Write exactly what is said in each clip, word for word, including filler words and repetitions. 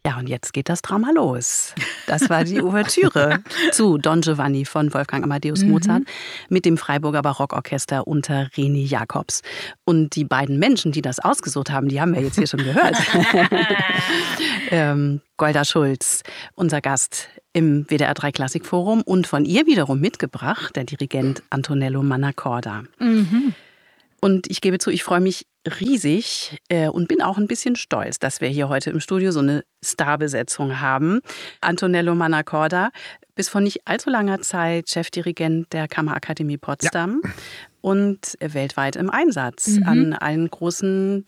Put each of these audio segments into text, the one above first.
Ja, und jetzt geht das Drama los. Das war die Ouvertüre zu Don Giovanni von Wolfgang Amadeus mhm. Mozart mit dem Freiburger Barockorchester unter René Jacobs. Und die beiden Menschen, die das ausgesucht haben, die haben wir jetzt hier schon gehört. ähm, Golda Schulz, unser Gast im W D R drei Klassikforum, und von ihr wiederum mitgebracht der Dirigent Antonello Mannacorda. Mhm. Und ich gebe zu, ich freue mich riesig äh, und bin auch ein bisschen stolz, dass wir hier heute im Studio so eine Starbesetzung haben. Antonello Mannacorda, bis vor nicht allzu langer Zeit Chefdirigent der Kammerakademie Potsdam ja. und weltweit im Einsatz, mhm. an allen großen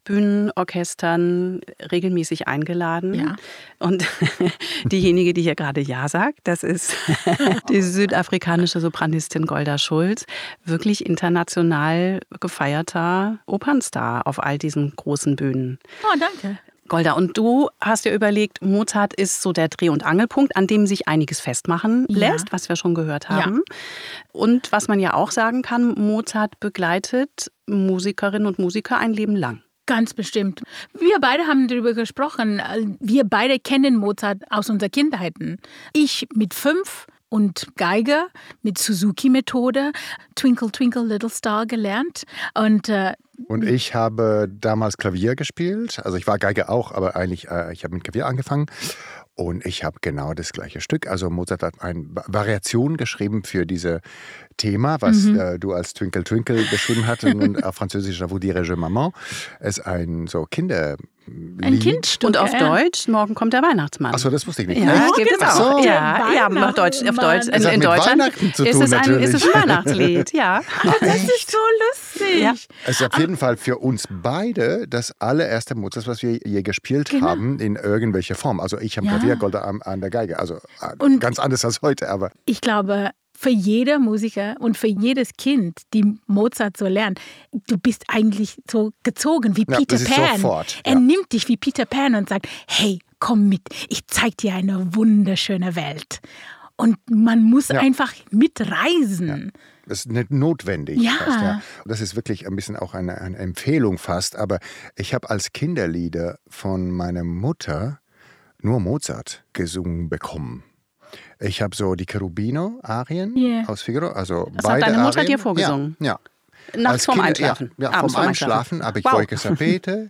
Bühnenorchestern regelmäßig eingeladen. Ja. Und diejenige, die hier gerade Ja sagt, das ist die südafrikanische Sopranistin Golda Schulz, wirklich international gefeierter Opernstar auf all diesen großen Bühnen. Oh, danke. Golda, und du hast dir überlegt, Mozart ist so der Dreh- und Angelpunkt, an dem sich einiges festmachen lässt, ja. was wir schon gehört haben. Ja. Und was man ja auch sagen kann, Mozart begleitet Musikerinnen und Musiker ein Leben lang. Ganz bestimmt. Wir beide haben darüber gesprochen. Wir beide kennen Mozart aus unseren Kindheiten. Ich mit fünf und Geige mit Suzuki-Methode, Twinkle, Twinkle, Little Star gelernt. Und äh, Und ich habe damals Klavier gespielt. Also ich war Geige auch, aber eigentlich, äh, ich habe mit Klavier angefangen. Und ich habe genau das gleiche Stück. Also Mozart hat eine Variation geschrieben für dieses Thema, was mhm. äh, du als Twinkle Twinkle beschrieben hast. Und auf Französisch, Je vous dirai je maman. Es ist ein so Kinder... Ein Kindstück. Und auf ja. Deutsch, morgen kommt der Weihnachtsmann. Achso, das wusste ich nicht. Ja, Echt? gibt es auch. So. Ja, ja, auf Deutsch. Auf Deutsch. In, in Deutschland zu tun, ist, es ein, ist es ein Weihnachtslied. Ja. Ach, das ist so lustig. Ja. Es ist auf jeden Fall für uns beide das allererste Mozart, was wir je gespielt genau. haben, in irgendwelcher Form. Also ich am ja. Klavier, Golda an, an der Geige. Also und ganz anders als heute. Aber ich glaube, für jeder Musiker und für jedes Kind, die Mozart so lernt, du bist eigentlich so gezogen wie ja, Peter das Pan. Ist sofort, er ja. nimmt dich wie Peter Pan und sagt, hey, komm mit, ich zeig dir eine wunderschöne Welt. Und man muss ja. einfach mitreisen. Ja. Das ist nicht notwendig. Ja. Fast, ja. Das ist wirklich ein bisschen auch eine, eine Empfehlung fast. Aber ich habe als Kinderlieder von meiner Mutter nur Mozart gesungen bekommen. Ich habe so die Cherubino-Arien yeah. aus Figaro. Also das beide hat deine Mutter Arien. dir vorgesungen? Ja. ja. Nachts vorm Einschlafen? Ja, ja vom Einschlafen habe ich Voike Sapete.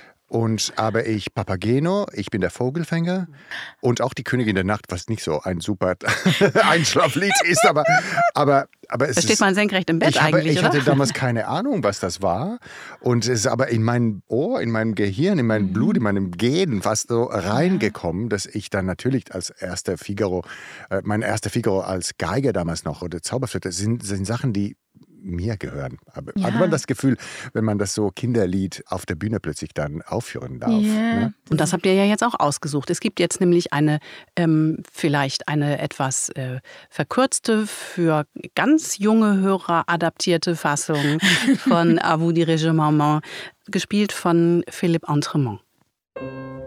Und aber ich Papageno, ich bin der Vogelfänger und auch die Königin der Nacht, was nicht so ein super Einschlaflied ist, aber aber aber es da steht ist, man senkrecht im Bett ich habe, eigentlich, ich oder? hatte damals keine Ahnung, was das war, und es ist aber in mein Ohr, in meinem Gehirn, in meinem Blut, in meinem Gen fast so reingekommen, dass ich dann natürlich als erster Figaro, äh, mein erster Figaro als Geiger damals noch oder Zauberflöte sind sind Sachen, die mir gehören. Aber ja. hat man das Gefühl, wenn man das so Kinderlied auf der Bühne plötzlich dann aufführen darf. Yeah. Ne? Und das habt ihr ja jetzt auch ausgesucht. Es gibt jetzt nämlich eine, ähm, vielleicht eine etwas äh, verkürzte, für ganz junge Hörer adaptierte Fassung von A vous dirai je maman, gespielt von Philippe Entremont.